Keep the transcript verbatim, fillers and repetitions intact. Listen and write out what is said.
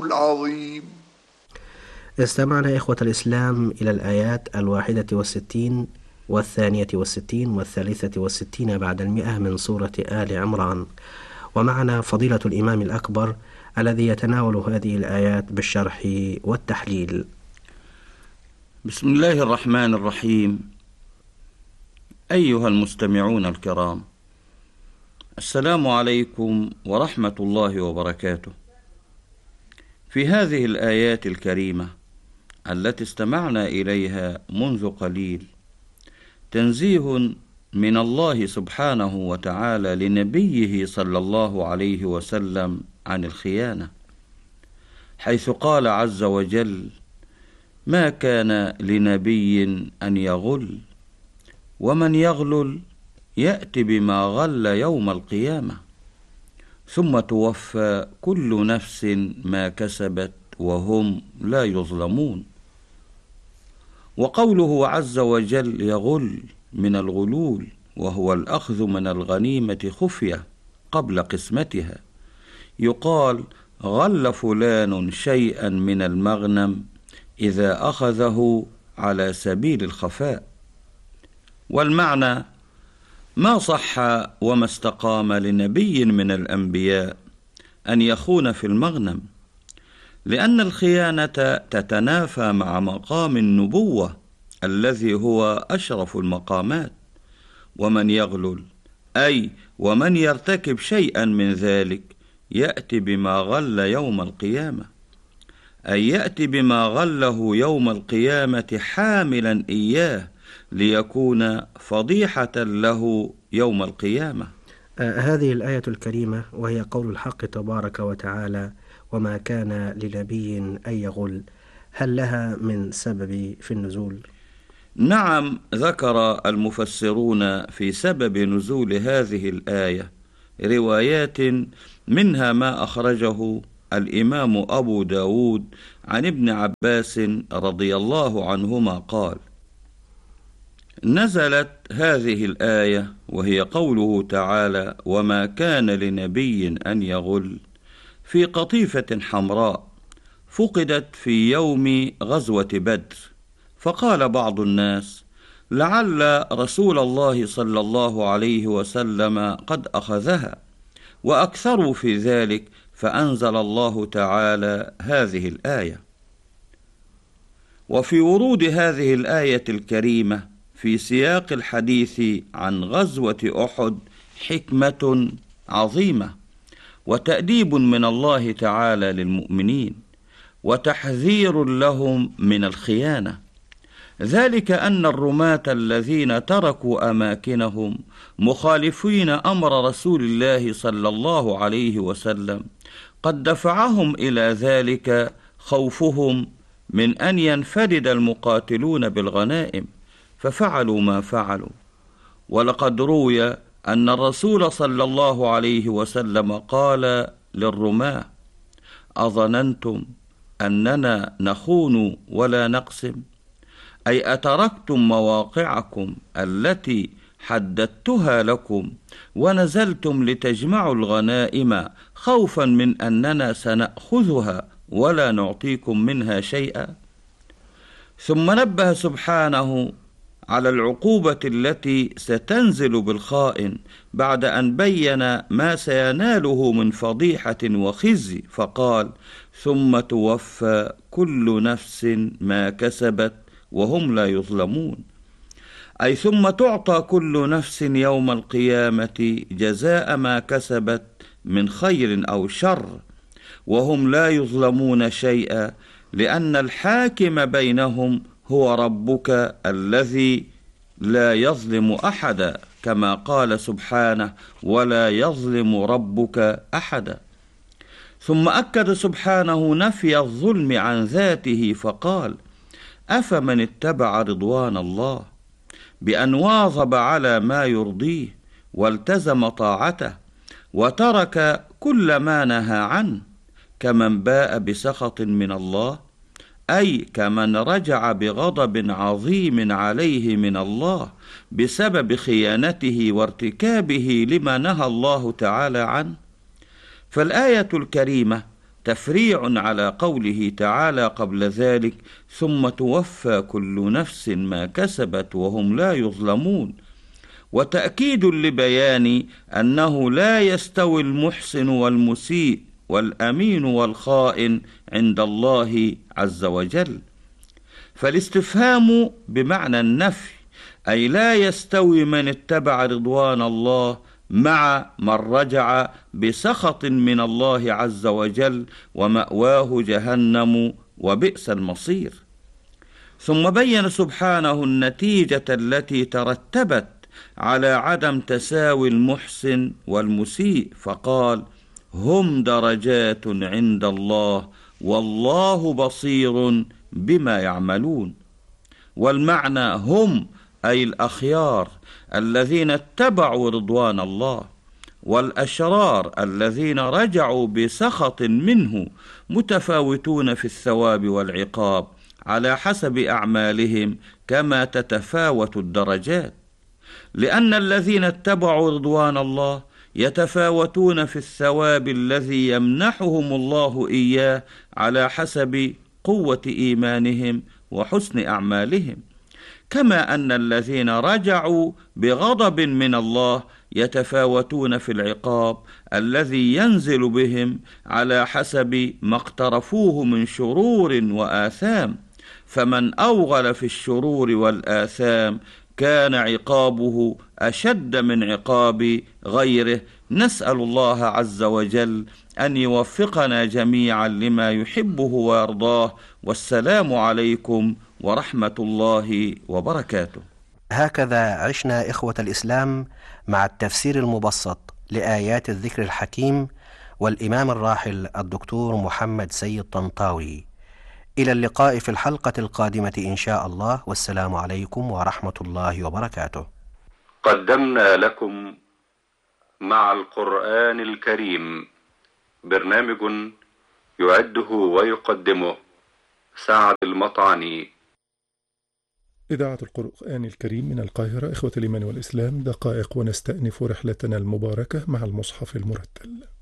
العظيم. استمعنا إخوة الإسلام إلى الآيات الواحدة والستين والثانية والستين والثالثة والستين بعد المئة من سورة آل عمران، ومعنا فضيلة الإمام الأكبر الذي يتناول هذه الآيات بالشرح والتحليل. بسم الله الرحمن الرحيم. أيها المستمعون الكرام، السلام عليكم ورحمة الله وبركاته. في هذه الآيات الكريمة التي استمعنا إليها منذ قليل تنزيه من الله سبحانه وتعالى لنبيه صلى الله عليه وسلم عن الخيانة، حيث قال عز وجل: ما كان لنبي أن يغل، ومن يغلل يأت بما غل يوم القيامة، ثم توفى كل نفس ما كسبت وهم لا يظلمون. وقوله عز وجل يغل من الغلول، وهو الأخذ من الغنيمة خفية قبل قسمتها، يقال غل فلان شيئا من المغنم إذا أخذه على سبيل الخفاء. والمعنى: ما صح وما استقام لنبي من الأنبياء أن يخون في المغنم، لأن الخيانة تتنافى مع مقام النبوة الذي هو أشرف المقامات. ومن يغلل أي ومن يرتكب شيئا من ذلك يأتي بما غل يوم القيامة، أي يأتي بما غله يوم القيامة حاملا إياه ليكون فضيحة له يوم القيامة. آه هذه الآية الكريمة وهي قول الحق تبارك وتعالى: وما كان لنبي أن يغل، هل لها من سبب في النزول؟ نعم، ذكر المفسرون في سبب نزول هذه الآية روايات، منها ما أخرجه الإمام أبو داود عن ابن عباس رضي الله عنهما قال: نزلت هذه الآية وهي قوله تعالى: وما كان لنبي أن يغل، في قطيفة حمراء فقدت في يوم غزوة بدر، فقال بعض الناس: لعل رسول الله صلى الله عليه وسلم قد أخذها، وأكثروا في ذلك، فأنزل الله تعالى هذه الآية. وفي ورود هذه الآية الكريمة في سياق الحديث عن غزوة أحد حكمة عظيمة، وتأديب من الله تعالى للمؤمنين، وتحذير لهم من الخيانة. ذلك أن الرماة الذين تركوا أماكنهم مخالفين أمر رسول الله صلى الله عليه وسلم قد دفعهم إلى ذلك خوفهم من أن ينفرد المقاتلون بالغنائم، ففعلوا ما فعلوا. ولقد روي أن الرسول صلى الله عليه وسلم قال للرماة: أظننتم أننا نخون ولا نقسم؟ أي أتركتم مواقعكم التي حددتها لكم ونزلتم لتجمعوا الغنائم خوفا من أننا سنأخذها ولا نعطيكم منها شيئا؟ ثم نبه سبحانه على العقوبة التي ستنزل بالخائن بعد أن بين ما سيناله من فضيحة وخزي، فقال: ثم توفى كل نفس ما كسبت وهم لا يظلمون، أي ثم تعطى كل نفس يوم القيامة جزاء ما كسبت من خير أو شر، وهم لا يظلمون شيئا، لأن الحاكم بينهم هو ربك الذي لا يظلم أحدا، كما قال سبحانه: ولا يظلم ربك أحدا. ثم أكد سبحانه نفي الظلم عن ذاته، فقال: أفمن اتبع رضوان الله بأن واظب على ما يرضيه والتزم طاعته وترك كل ما نهى عنه، كمن باء بسخط من الله، أي كمن رجع بغضب عظيم عليه من الله بسبب خيانته وارتكابه لما نهى الله تعالى عنه. فالآية الكريمة تفريع على قوله تعالى قبل ذلك: ثم توفى كل نفس ما كسبت وهم لا يظلمون، وتأكيد لبيان أنه لا يستوي المحسن والمسيء والأمين والخائن عند الله عز وجل. فالاستفهام بمعنى النفي، أي لا يستوي من اتبع رضوان الله مع من رجع بسخط من الله عز وجل، ومأواه جهنم وبئس المصير. ثم بين سبحانه النتيجة التي ترتبت على عدم تساوي المحسن والمسيء، فقال: هم درجات عند الله والله بصير بما يعملون. والمعنى هم أي الأخيار الذين اتبعوا رضوان الله، والأشرار الذين رجعوا بسخط منه متفاوتون في الثواب والعقاب على حسب أعمالهم كما تتفاوت الدرجات، لأن الذين اتبعوا رضوان الله يتفاوتون في الثواب الذي يمنحهم الله إياه على حسب قوة إيمانهم وحسن أعمالهم، كما أن الذين رجعوا بغضب من الله يتفاوتون في العقاب الذي ينزل بهم على حسب ما اقترفوه من شرور وآثام، فمن أوغل في الشرور والآثام كان عقابه أشد من عقاب غيره. نسأل الله عز وجل أن يوفقنا جميعا لما يحبه ويرضاه، والسلام عليكم ورحمة الله وبركاته. هكذا عشنا إخوة الإسلام مع التفسير المبسط لآيات الذكر الحكيم والإمام الراحل الدكتور محمد سيد طنطاوي. إلى اللقاء في الحلقة القادمة إن شاء الله، والسلام عليكم ورحمة الله وبركاته. قدمنا لكم مع القرآن الكريم برنامج يعده ويقدمه سعد المطعني. إذاعة القرآن الكريم من القاهرة. إخوة الإيمان والإسلام، دقائق ونستأنف رحلتنا المباركة مع المصحف المرتل.